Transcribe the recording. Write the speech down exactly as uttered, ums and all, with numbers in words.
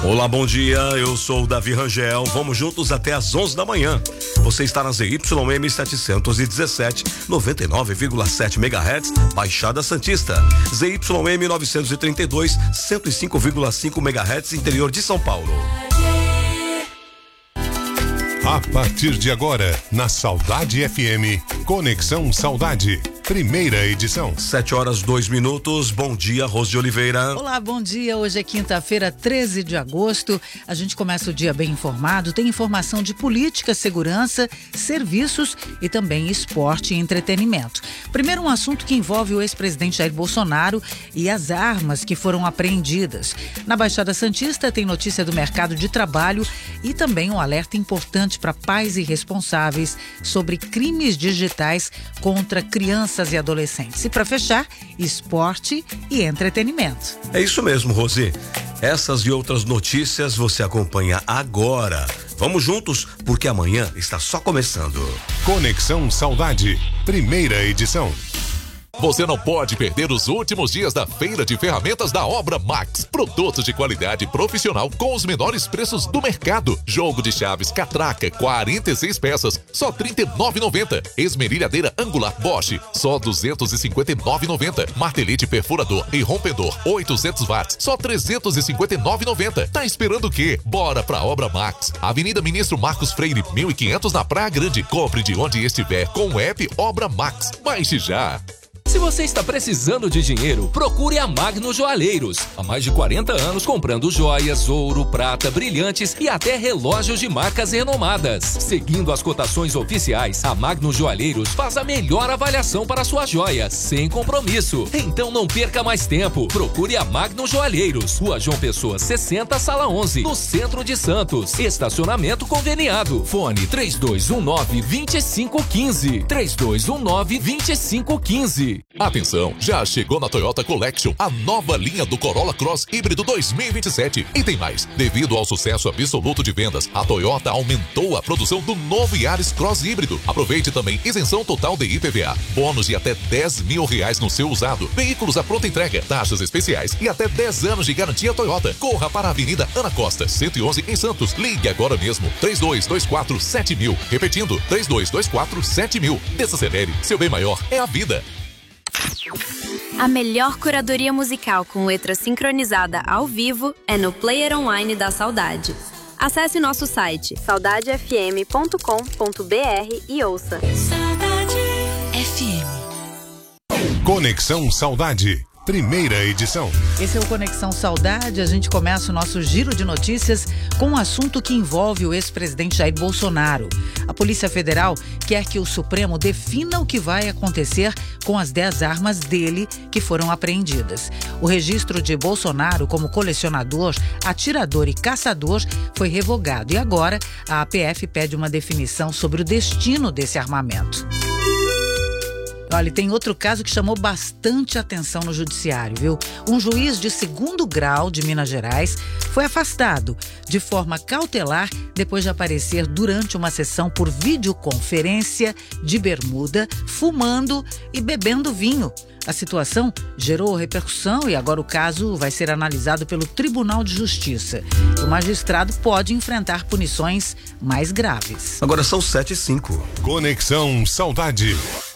Olá, bom dia, eu sou o Davi Rangel, vamos juntos até às onze da manhã. Você está na Z Y M setecentos e dezessete, noventa e nove vírgula sete megahertz, Baixada Santista. Z Y M novecentos e trinta e dois, cento e cinco vírgula cinco megahertz, interior de São Paulo. A partir de agora, na Saudade F M, Conexão Saudade, primeira edição. Sete horas, dois minutos. Bom dia, Rose de Oliveira. Olá, bom dia. Hoje é quinta-feira, treze de agosto. A gente começa o dia bem informado. Tem informação de política, segurança, serviços e também esporte e entretenimento. Primeiro, um assunto que envolve o ex-presidente Jair Bolsonaro e as armas que foram apreendidas. Na Baixada Santista tem notícia do mercado de trabalho e também um alerta importante para pais e responsáveis sobre crimes digitais contra crianças e adolescentes. E para fechar, esporte e entretenimento. É isso mesmo, Rose. Essas e outras notícias você acompanha agora. Vamos juntos, porque amanhã está só começando. Conexão Saudade, primeira edição. Você não pode perder os últimos dias da Feira de Ferramentas da Obra Max. Produtos de qualidade profissional com os menores preços do mercado. Jogo de chaves Catraca, quarenta e seis peças, só trinta e nove reais e noventa centavos. Esmerilhadeira Angular Bosch, só duzentos e cinquenta e nove reais e noventa centavos. Martelete perfurador e rompedor, oitocentos watts, só trezentos e cinquenta e nove reais e noventa centavos. Tá esperando o quê? Bora pra Obra Max. Avenida Ministro Marcos Freire, mil e quinhentos na Praia Grande. Compre de onde estiver com o app Obra Max. Baixe já. Se você está precisando de dinheiro, procure a Magno Joalheiros. Há mais de quarenta anos comprando joias, ouro, prata, brilhantes e até relógios de marcas renomadas. Seguindo as cotações oficiais, a Magno Joalheiros faz a melhor avaliação para suas joias, sem compromisso. Então não perca mais tempo. Procure a Magno Joalheiros. Rua João Pessoa sessenta, sala onze, no centro de Santos. Estacionamento conveniado. Fone três dois um nove, dois cinco um cinco. três dois um nove, dois cinco um cinco. Atenção, já chegou na Toyota Collection a nova linha do Corolla Cross Híbrido dois mil e vinte e sete. E tem mais, devido ao sucesso absoluto de vendas, a Toyota aumentou a produção do novo Yaris Cross Híbrido. Aproveite também isenção total de I P V A, bônus de até dez mil reais no seu usado, veículos à pronta entrega, taxas especiais e até dez anos de garantia Toyota. Corra para a Avenida Ana Costa, cento e onze em Santos. Ligue agora mesmo, três dois dois quatro, sete mil. Repetindo, três dois dois quatro, sete mil. Desacelere, seu bem maior é a vida. A melhor curadoria musical com letra sincronizada ao vivo é no Player Online da Saudade. Acesse nosso site saudade f m ponto com ponto b r e ouça. Saudade F M. Conexão Saudade, primeira edição. Esse é o Conexão Saudade. A gente começa o nosso giro de notícias com um assunto que envolve o ex-presidente Jair Bolsonaro. A Polícia Federal quer que o Supremo defina o que vai acontecer com as dez armas dele que foram apreendidas. O registro de Bolsonaro como colecionador, atirador e caçador foi revogado e agora a A P F pede uma definição sobre o destino desse armamento. Olha, tem outro caso que chamou bastante atenção no judiciário, viu? Um juiz de segundo grau de Minas Gerais foi afastado de forma cautelar depois de aparecer durante uma sessão por videoconferência de bermuda, fumando e bebendo vinho. A situação gerou repercussão e agora o caso vai ser analisado pelo Tribunal de Justiça. O magistrado pode enfrentar punições mais graves. Agora são sete e cinco. Conexão Saudade.